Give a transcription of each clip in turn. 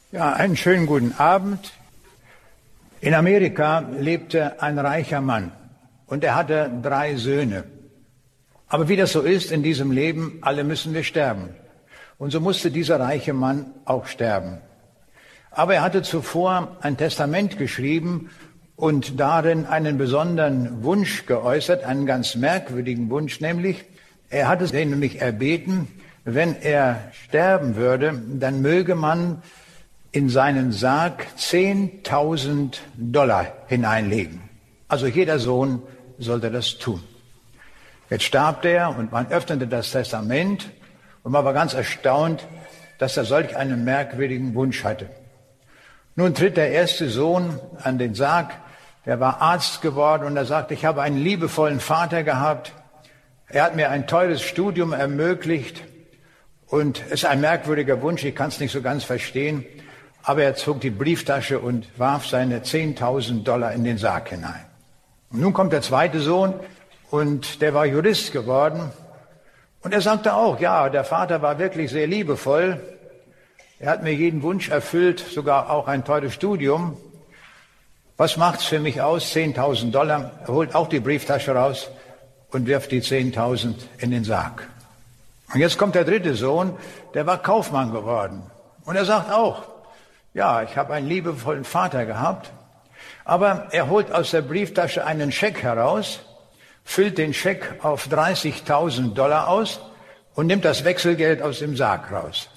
Ja, einen schönen guten Abend. In Amerika lebte ein reicher Mann und er hatte 3 Söhne. Aber wie das so ist in diesem Leben, alle müssen wir sterben. Und so musste dieser reiche Mann auch sterben. Aber er hatte zuvor ein Testament geschrieben und darin einen besonderen Wunsch geäußert, einen ganz merkwürdigen Wunsch, nämlich er hatte den nämlich erbeten, wenn er sterben würde, dann möge man in seinen Sarg $10.000 hineinlegen. Also jeder Sohn sollte das tun. Jetzt starb der und man öffnete das Testament und man war ganz erstaunt, dass er solch einen merkwürdigen Wunsch hatte. Nun tritt der erste Sohn an den Sarg, der war Arzt geworden und er sagte, ich habe einen liebevollen Vater gehabt, er hat mir ein teures Studium ermöglicht und es ist ein merkwürdiger Wunsch, ich kann es nicht so ganz verstehen, aber er zog die Brieftasche und warf seine $10.000 in den Sarg hinein. Und nun kommt der zweite Sohn und der war Jurist geworden und er sagte auch, ja, der Vater war wirklich sehr liebevoll, er hat mir jeden Wunsch erfüllt, sogar auch ein teures Studium. Was macht's für mich aus? $10.000. Er holt auch die Brieftasche raus und wirft die 10.000 in den Sarg. Und jetzt kommt der dritte Sohn, der war Kaufmann geworden. Und er sagt auch, ja, ich habe einen liebevollen Vater gehabt, aber er holt aus der Brieftasche einen Scheck heraus, füllt den Scheck auf $30.000 aus und nimmt das Wechselgeld aus dem Sarg raus.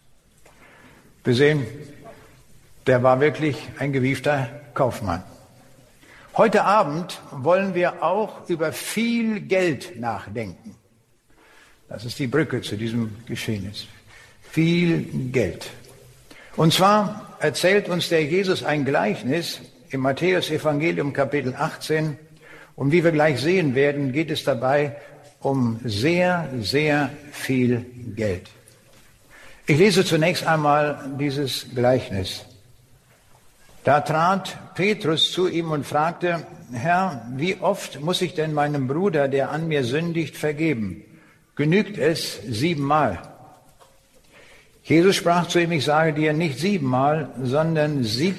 Wir sehen, der war wirklich ein gewiefter Kaufmann. Heute Abend wollen wir auch über viel Geld nachdenken. Das ist die Brücke zu diesem Geschehnis. Viel Geld. Und zwar erzählt uns der Jesus ein Gleichnis im Matthäus-Evangelium Kapitel 18. Und wie wir gleich sehen werden, geht es dabei um sehr, sehr viel Geld. Ich lese zunächst einmal dieses Gleichnis. Da trat Petrus zu ihm und fragte, Herr, wie oft muss ich denn meinem Bruder, der an mir sündigt, vergeben? Genügt es 7-mal? Jesus sprach zu ihm, ich sage dir nicht 7-mal, sondern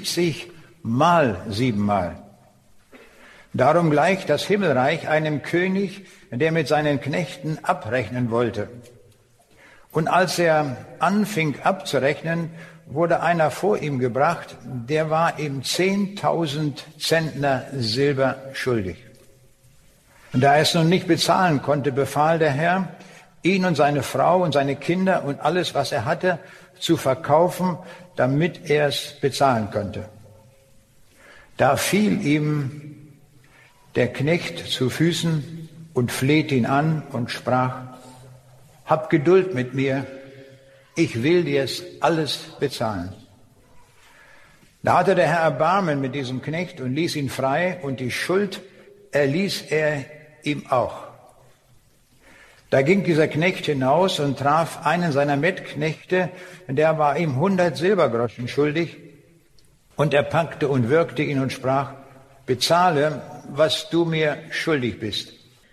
70-mal 7-mal. Darum gleicht das Himmelreich einem König, der mit seinen Knechten abrechnen wollte. Und als er anfing abzurechnen, wurde einer vor ihm gebracht, der war ihm 10.000 Zentner Silber schuldig. Und da er es nun nicht bezahlen konnte, befahl der Herr, ihn und seine Frau und seine Kinder und alles, was er hatte, zu verkaufen, damit er es bezahlen könnte. Da fiel ihm der Knecht zu Füßen und flehte ihn an und sprach, hab Geduld mit mir, ich will dir es alles bezahlen. Da hatte der Herr Erbarmen mit diesem Knecht und ließ ihn frei und die Schuld erließ er ihm auch. Da ging dieser Knecht hinaus und traf einen seiner Mitknechte, der war ihm 100 Silbergroschen schuldig, und er packte und würgte ihn und sprach, bezahle, was du mir schuldig bist.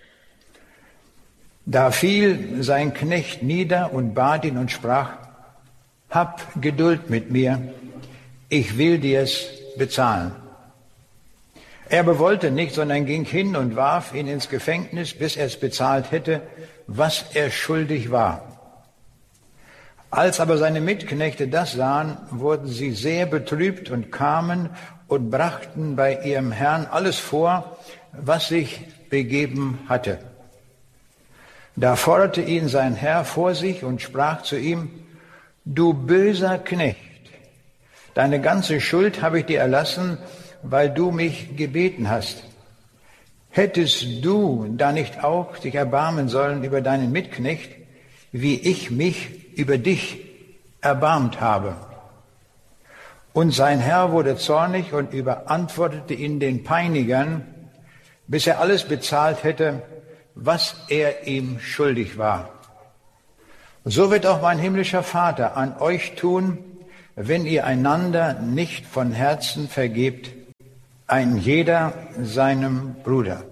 Da fiel sein Knecht nieder und bat ihn und sprach, hab Geduld mit mir, ich will dir es bezahlen. Er aber wollte nicht, sondern ging hin und warf ihn ins Gefängnis, bis er es bezahlt hätte, was er schuldig war. Als aber seine Mitknechte das sahen, wurden sie sehr betrübt und kamen und brachten bei ihrem Herrn alles vor, was sich begeben hatte. Da forderte ihn sein Herr vor sich und sprach zu ihm, du böser Knecht, deine ganze Schuld habe ich dir erlassen, weil du mich gebeten hast. Hättest du da nicht auch dich erbarmen sollen über deinen Mitknecht, wie ich mich über dich erbarmt habe? Und sein Herr wurde zornig und überantwortete ihn den Peinigern, bis er alles bezahlt hätte, was er ihm schuldig war. So wird auch mein himmlischer Vater an euch tun, wenn ihr einander nicht von Herzen vergebt, ein jeder seinem Bruder.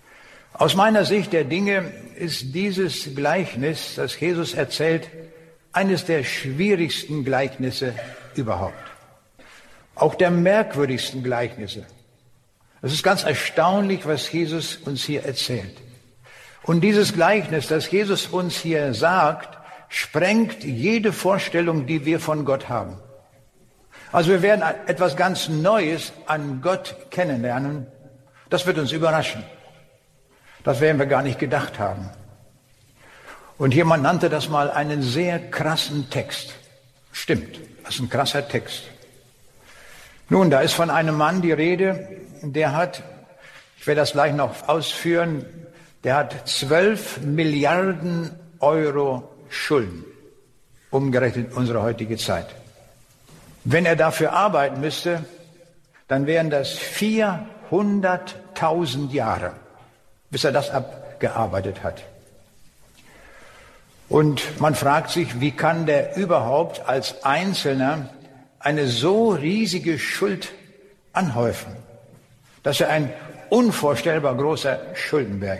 Aus meiner Sicht der Dinge ist dieses Gleichnis, das Jesus erzählt, eines der schwierigsten Gleichnisse überhaupt. Auch der merkwürdigsten Gleichnisse. Es ist ganz erstaunlich, was Jesus uns hier erzählt. Und dieses Gleichnis, das Jesus uns hier sagt, sprengt jede Vorstellung, die wir von Gott haben. Also wir werden etwas ganz Neues an Gott kennenlernen. Das wird uns überraschen. Das werden wir gar nicht gedacht haben. Und jemand nannte das mal einen sehr krassen Text. Stimmt, das ist ein krasser Text. Nun, da ist von einem Mann die Rede, der hat, ich werde das gleich noch ausführen, der hat 12 Milliarden Euro Schulden, umgerechnet in unsere heutige Zeit. Wenn er dafür arbeiten müsste, dann wären das 400.000 Jahre, bis er das abgearbeitet hat. Und man fragt sich, wie kann der überhaupt als Einzelner eine so riesige Schuld anhäufen? Das ist ja ein unvorstellbar großer Schuldenberg.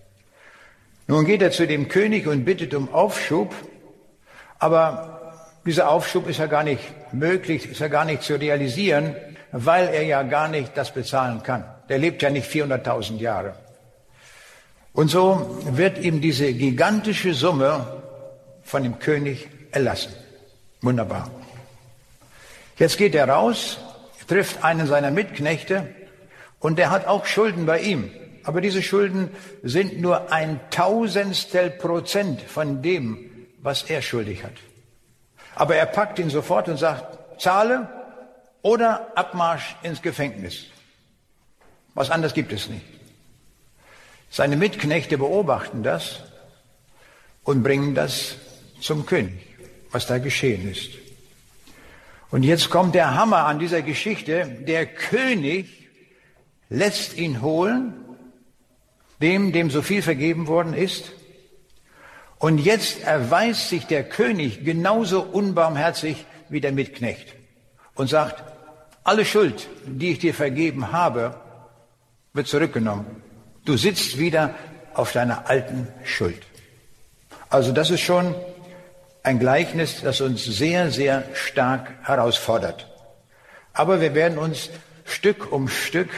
Nun geht er zu dem König und bittet um Aufschub, aber dieser Aufschub ist ja gar nicht möglich, ist ja gar nicht zu realisieren, weil er ja gar nicht das bezahlen kann. Der lebt ja nicht 400.000 Jahre. Und so wird ihm diese gigantische Summe von dem König erlassen. Wunderbar. Jetzt geht er raus, trifft einen seiner Mitknechte und der hat auch Schulden bei ihm. Aber diese Schulden sind nur 1/1000% von dem, was er schuldig hat. Aber er packt ihn sofort und sagt, zahle oder Abmarsch ins Gefängnis. Was anderes gibt es nicht. Seine Mitknechte beobachten das und bringen das zum König, was da geschehen ist. Und jetzt kommt der Hammer an dieser Geschichte. Der König lässt ihn holen, dem so viel vergeben worden ist. Und jetzt erweist sich der König genauso unbarmherzig wie der Mitknecht und sagt, alle Schuld, die ich dir vergeben habe, wird zurückgenommen. Du sitzt wieder auf deiner alten Schuld. Also das ist schon ein Gleichnis, das uns sehr, sehr stark herausfordert. Aber wir werden uns Stück um Stück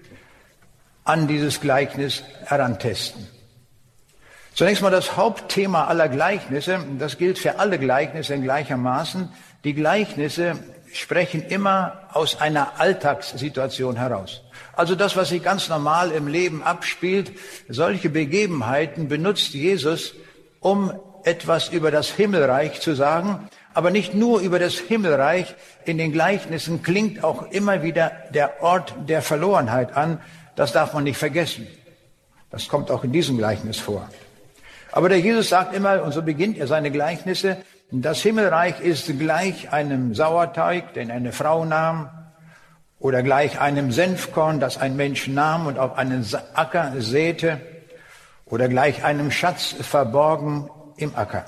an dieses Gleichnis herantesten. Zunächst mal das Hauptthema aller Gleichnisse, das gilt für alle Gleichnisse in gleichermaßen. Die Gleichnisse sprechen immer aus einer Alltagssituation heraus. Also das, was sich ganz normal im Leben abspielt, solche Begebenheiten benutzt Jesus, um etwas über das Himmelreich zu sagen, aber nicht nur über das Himmelreich. In den Gleichnissen klingt auch immer wieder der Ort der Verlorenheit an. Das darf man nicht vergessen. Das kommt auch in diesem Gleichnis vor. Aber der Jesus sagt immer, und so beginnt er seine Gleichnisse, das Himmelreich ist gleich einem Sauerteig, den eine Frau nahm, oder gleich einem Senfkorn, das ein Mensch nahm und auf einen Acker säte, oder gleich einem Schatz verborgen im Acker.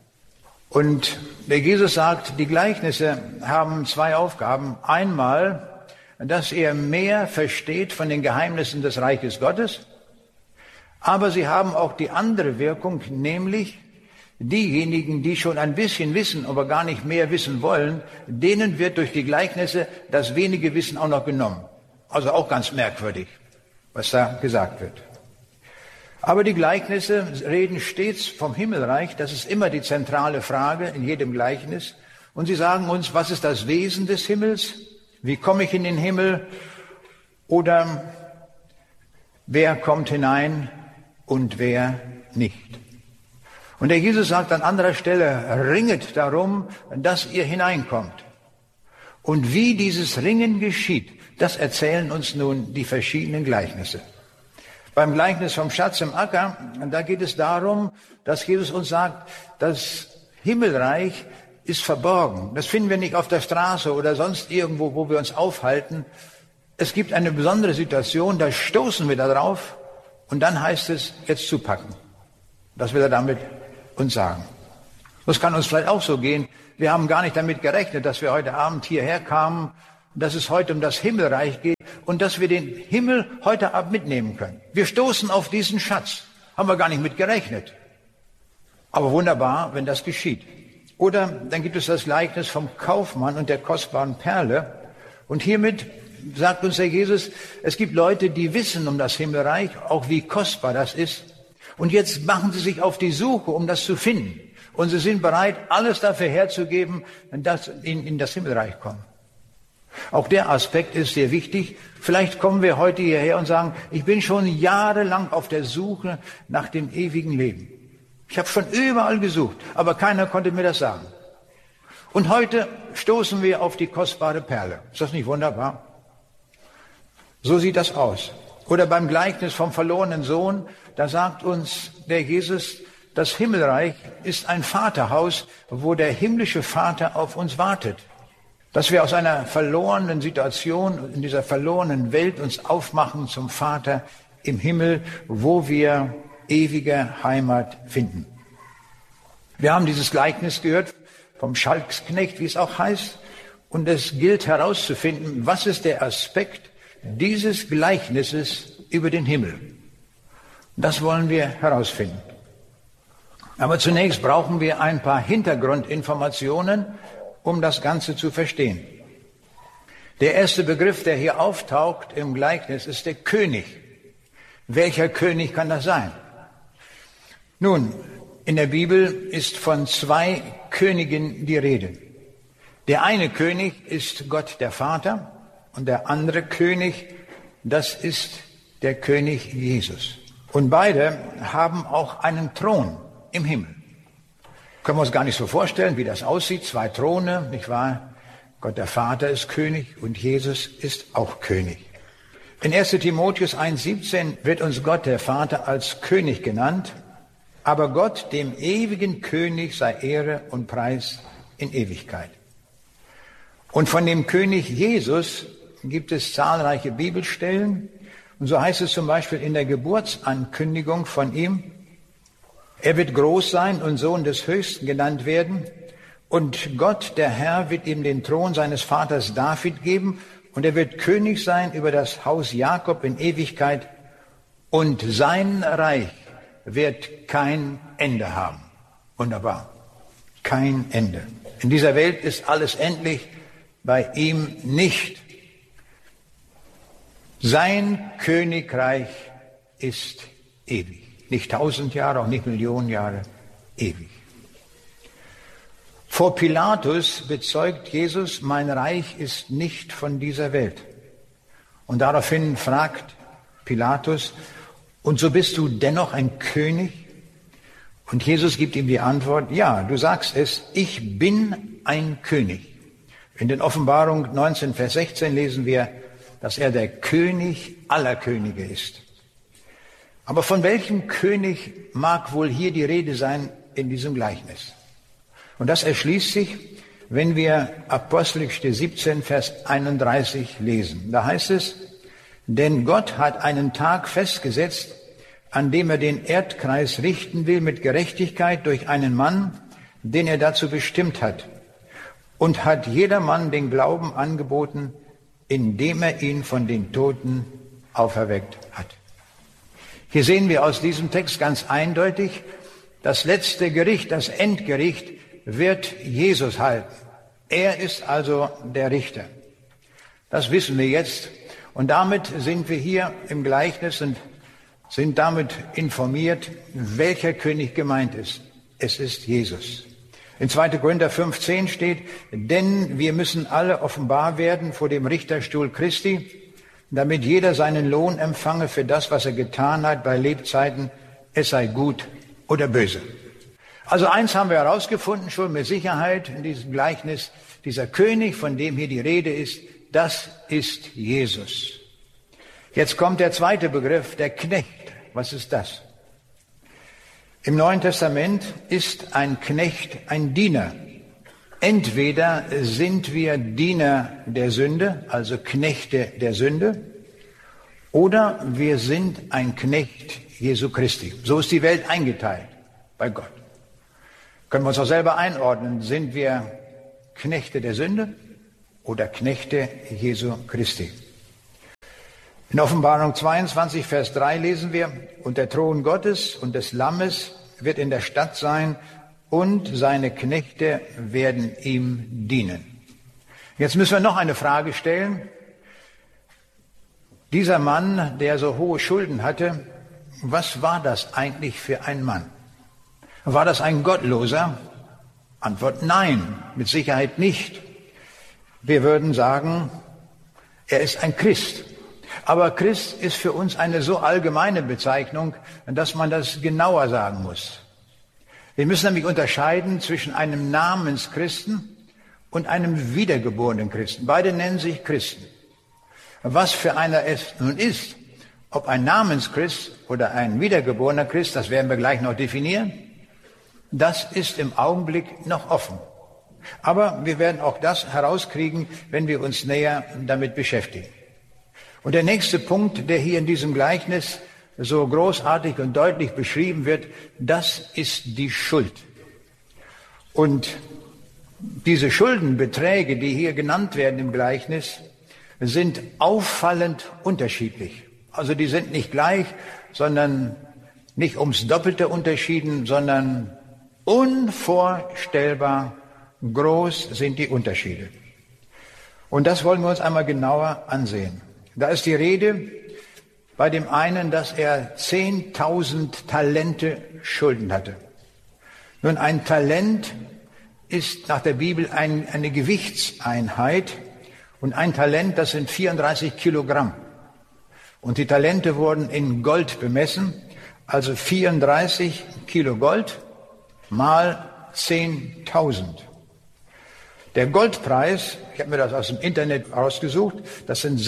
Und der Jesus sagt, die Gleichnisse haben zwei Aufgaben. Einmal, dass er mehr versteht von den Geheimnissen des Reiches Gottes, aber sie haben auch die andere Wirkung, nämlich diejenigen, die schon ein bisschen wissen, aber gar nicht mehr wissen wollen, denen wird durch die Gleichnisse das wenige Wissen auch noch genommen. Also auch ganz merkwürdig, was da gesagt wird. Aber die Gleichnisse reden stets vom Himmelreich, das ist immer die zentrale Frage in jedem Gleichnis. Und sie sagen uns, was ist das Wesen des Himmels? Wie komme ich in den Himmel? Oder wer kommt hinein und wer nicht? Und der Jesus sagt an anderer Stelle, ringet darum, dass ihr hineinkommt. Und wie dieses Ringen geschieht, das erzählen uns nun die verschiedenen Gleichnisse. Beim Gleichnis vom Schatz im Acker, da geht es darum, dass Jesus uns sagt, das Himmelreich ist verborgen. Das finden wir nicht auf der Straße oder sonst irgendwo, wo wir uns aufhalten. Es gibt eine besondere Situation, da stoßen wir da drauf und dann heißt es, jetzt zupacken. Das will er damit uns sagen. Das kann uns vielleicht auch so gehen. Wir haben gar nicht damit gerechnet, dass wir heute Abend hierher kamen, dass es heute um das Himmelreich geht und dass wir den Himmel heute Abend mitnehmen können. Wir stoßen auf diesen Schatz. Haben wir gar nicht mit gerechnet. Aber wunderbar, wenn das geschieht. Oder dann gibt es das Gleichnis vom Kaufmann und der kostbaren Perle. Und hiermit sagt uns Herr Jesus, es gibt Leute, die wissen um das Himmelreich, auch wie kostbar das ist. Und jetzt machen sie sich auf die Suche, um das zu finden. Und sie sind bereit, alles dafür herzugeben, dass in das Himmelreich kommen. Auch der Aspekt ist sehr wichtig. Vielleicht kommen wir heute hierher und sagen, ich bin schon jahrelang auf der Suche nach dem ewigen Leben. Ich habe schon überall gesucht, aber keiner konnte mir das sagen. Und heute stoßen wir auf die kostbare Perle. Ist das nicht wunderbar? So sieht das aus. Oder beim Gleichnis vom verlorenen Sohn, da sagt uns der Jesus, das Himmelreich ist ein Vaterhaus, wo der himmlische Vater auf uns wartet. Dass wir aus einer verlorenen Situation, in dieser verlorenen Welt uns aufmachen zum Vater im Himmel, wo wir ewige Heimat finden. Wir haben dieses Gleichnis gehört vom Schalksknecht, wie es auch heißt, und es gilt herauszufinden, was ist der Aspekt dieses Gleichnisses über den Himmel. Das wollen wir herausfinden. Aber zunächst brauchen wir ein paar Hintergrundinformationen, um das Ganze zu verstehen. Der erste Begriff, der hier auftaucht im Gleichnis, ist der König. Welcher König kann das sein? Nun, in der Bibel ist von zwei Königen die Rede. Der eine König ist Gott der Vater und der andere König, das ist der König Jesus. Und beide haben auch einen Thron im Himmel. Können wir uns gar nicht so vorstellen, wie das aussieht. Zwei Throne, nicht wahr? Gott der Vater ist König und Jesus ist auch König. In 1. Timotheus 1,17 wird uns Gott der Vater als König genannt. Aber Gott, dem ewigen König, sei Ehre und Preis in Ewigkeit. Und von dem König Jesus gibt es zahlreiche Bibelstellen. Und so heißt es zum Beispiel in der Geburtsankündigung von ihm, er wird groß sein und Sohn des Höchsten genannt werden. Und Gott, der Herr, wird ihm den Thron seines Vaters David geben. Und er wird König sein über das Haus Jakob in Ewigkeit. Und sein Reich wird kein Ende haben. Wunderbar. Kein Ende. In dieser Welt ist alles endlich, bei ihm nicht. Sein Königreich ist ewig. Nicht 1000 Jahre, auch nicht Millionen Jahre, ewig. Vor Pilatus bezeugt Jesus, mein Reich ist nicht von dieser Welt. Und daraufhin fragt Pilatus, und so bist du dennoch ein König? Und Jesus gibt ihm die Antwort, ja, du sagst es, ich bin ein König. In den Offenbarung 19, Vers 16 lesen wir, dass er der König aller Könige ist. Aber von welchem König mag wohl hier die Rede sein in diesem Gleichnis? Und das erschließt sich, wenn wir Apostelgeschichte 17, Vers 31 lesen. Da heißt es, denn Gott hat einen Tag festgesetzt, an dem er den Erdkreis richten will mit Gerechtigkeit durch einen Mann, den er dazu bestimmt hat, und hat jedermann den Glauben angeboten, indem er ihn von den Toten auferweckt hat. Hier sehen wir aus diesem Text ganz eindeutig, das letzte Gericht, das Endgericht wird Jesus halten. Er ist also der Richter. Das wissen wir jetzt. Und damit sind wir hier im Gleichnis und sind damit informiert, welcher König gemeint ist. Es ist Jesus. In 2. Korinther 5,10 steht, denn wir müssen alle offenbar werden vor dem Richterstuhl Christi, damit jeder seinen Lohn empfange für das, was er getan hat bei Lebzeiten, es sei gut oder böse. Also eins haben wir herausgefunden, schon mit Sicherheit in diesem Gleichnis, dieser König, von dem hier die Rede ist, das ist Jesus. Jetzt kommt der zweite Begriff, der Knecht. Was ist das? Im Neuen Testament ist ein Knecht ein Diener. Entweder sind wir Diener der Sünde, also Knechte der Sünde, oder wir sind ein Knecht Jesu Christi. So ist die Welt eingeteilt bei Gott. Können wir uns auch selber einordnen, sind wir Knechte der Sünde oder Knechte Jesu Christi? In Offenbarung 22, Vers 3 lesen wir, und der Thron Gottes und des Lammes wird in der Stadt sein, und seine Knechte werden ihm dienen. Jetzt müssen wir noch eine Frage stellen. Dieser Mann, der so hohe Schulden hatte, was war das eigentlich für ein Mann? War das ein Gottloser? Antwort nein, mit Sicherheit nicht. Wir würden sagen, er ist ein Christ. Aber Christ ist für uns eine so allgemeine Bezeichnung, dass man das genauer sagen muss. Wir müssen nämlich unterscheiden zwischen einem Namenschristen und einem wiedergeborenen Christen. Beide nennen sich Christen. Was für einer es nun ist, ob ein Namenschrist oder ein wiedergeborener Christ, das werden wir gleich noch definieren, das ist im Augenblick noch offen. Aber wir werden auch das herauskriegen, wenn wir uns näher damit beschäftigen. Und der nächste Punkt, der hier in diesem Gleichnis so großartig und deutlich beschrieben wird, das ist die Schuld. Und diese Schuldenbeträge, die hier genannt werden im Gleichnis, sind auffallend unterschiedlich. Also die sind nicht gleich, sondern nicht ums Doppelte unterschieden, sondern unvorstellbar groß sind die Unterschiede. Und das wollen wir uns einmal genauer ansehen. Da ist die Rede bei dem einen, dass er 10.000 Talente Schulden hatte. Nun, ein Talent ist nach der Bibel eine Gewichtseinheit und ein Talent, das sind 34 Kilogramm. Und die Talente wurden in Gold bemessen, also 34 Kilo Gold mal 10.000. Der Goldpreis, ich habe mir das aus dem Internet rausgesucht, das sind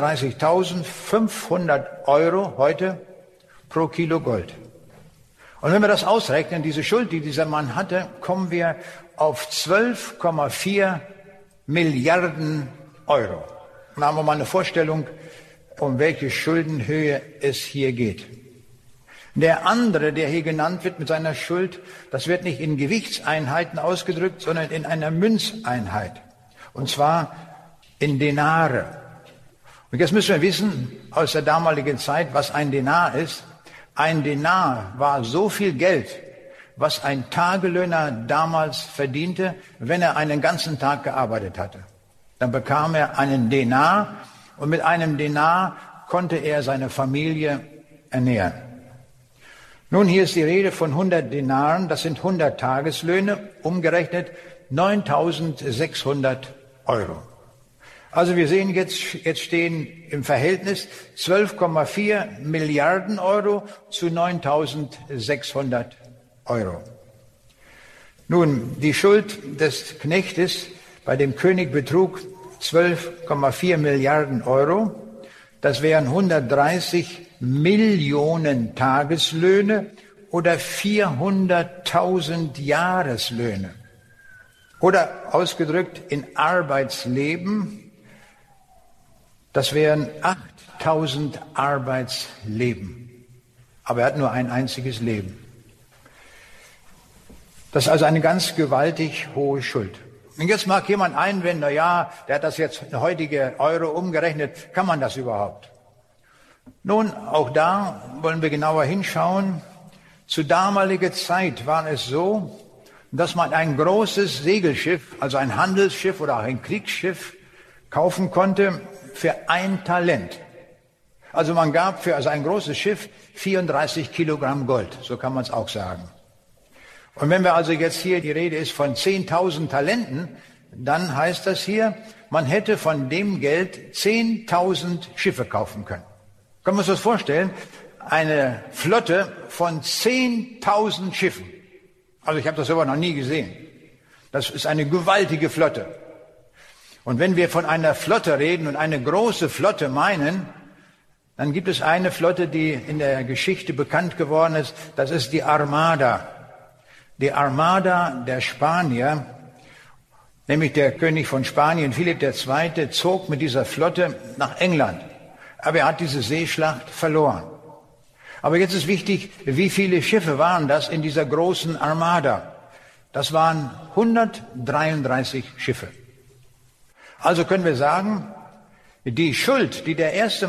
36.500 Euro heute pro Kilo Gold. Und wenn wir das ausrechnen, diese Schuld, die dieser Mann hatte, kommen wir auf 12,4 Milliarden Euro. Und da haben wir mal eine Vorstellung, um welche Schuldenhöhe es hier geht. Der andere, der hier genannt wird mit seiner Schuld, das wird nicht in Gewichtseinheiten ausgedrückt, sondern in einer Münzeinheit. Und zwar in Denare. Und jetzt müssen wir wissen, aus der damaligen Zeit, was ein Denar ist. Ein Denar war so viel Geld, was ein Tagelöhner damals verdiente, wenn er einen ganzen Tag gearbeitet hatte. Dann bekam er einen Denar und mit einem Denar konnte er seine Familie ernähren. Nun, hier ist die Rede von 100 Denaren, das sind 100 Tageslöhne, umgerechnet 9.600 Euro. Also wir sehen jetzt stehen im Verhältnis 12,4 Milliarden Euro zu 9.600 Euro. Nun, die Schuld des Knechtes bei dem König betrug 12,4 Milliarden Euro. Das wären 130 Millionen Tageslöhne oder 400.000 Jahreslöhne. Oder ausgedrückt in Arbeitsleben, das wären 8.000 Arbeitsleben. Aber er hat nur ein einziges Leben. Das ist also eine ganz gewaltig hohe Schuld. Und jetzt mag jemand einwenden, na ja, der hat das jetzt in heutige Euro umgerechnet. Kann man das überhaupt? Nun, auch da wollen wir genauer hinschauen. Zu damaliger Zeit war es so, dass man ein großes Segelschiff, also ein Handelsschiff oder auch ein Kriegsschiff, kaufen konnte für 1 Talent. Also man gab für ein großes Schiff 34 Kilogramm Gold, so kann man es auch sagen. Und wenn wir also jetzt hier, die Rede ist von 10.000 Talenten, dann heißt das hier, man hätte von dem Geld 10.000 Schiffe kaufen können. Können wir uns das vorstellen? Eine Flotte von 10.000 Schiffen. Also ich habe das aber noch nie gesehen. Das ist eine gewaltige Flotte. Und wenn wir von einer Flotte reden und eine große Flotte meinen, dann gibt es eine Flotte, die in der Geschichte bekannt geworden ist. Das ist die Armada. Die Armada der Spanier, nämlich der König von Spanien, Philipp II., zog mit dieser Flotte nach England. Aber er hat diese Seeschlacht verloren. Aber jetzt ist wichtig, wie viele Schiffe waren das in dieser großen Armada? Das waren 133 Schiffe. Also können wir sagen, die Schuld, die der erste